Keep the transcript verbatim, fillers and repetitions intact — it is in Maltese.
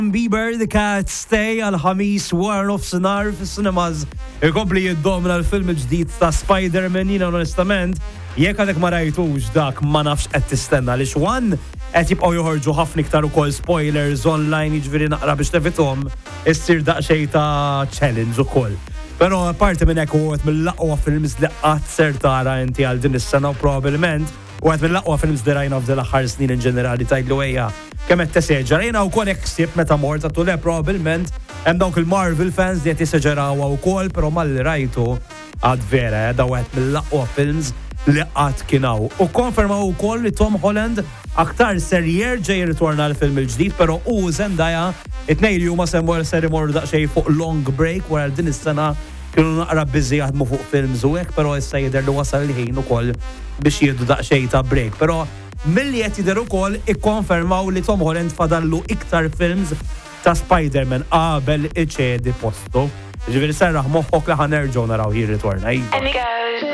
Bieber, The Cat Stay għal-ħamis war nofsinhar fis-cinemas ikompli jiddomina l-film ġdid ta' Spider-Man. Jiena onestament jekk għadek ma rajtux dak ma nafx qed tistenna għaliex one qed jibqgħu joħorġu ħafna iktar ukoll spoilers online, jiġifieri naqra biex tevithom issir daqsxejn ta' challenge ukoll. Però apparti minn hekk huwa mill-aqwa films li qatt ser tara inti għal din is-sena probabbilment u għed mill-aqwa films li rajna f'din l-aħħar snin in ġenerali tgħidlu ejja kemm qed teseġġer. Jiena wkoll hekk ħsieb meta mort għatu le probabbilment hemm dawk il-Marvel fans li qed jiseġġerawha wkoll, però malli rajtu għad vera daw għed mill-aqwa films li qatt kien hawn. U konfermaw ukoll li Tom Holland aktar ser jerġa' jirritorna l-film il-ġdid, però hu Zendaya it-tnejn li huma semmu ser imorru daqsxejn fuq long break wara din is-sena kienu naqra bizzi jaħdmu fuq films u hekk, però issa jidher li wasal il-ħin ukoll biex jieħdu daqsxejn ta' break. Però milli qed jidher ukoll ikkonfermaw li Tom Holland fadallu iktar films ta' Spider-Man qabel iċedi postu. Ġifieri serraħ moħħok li ħanerġgħu naraw jirritorna.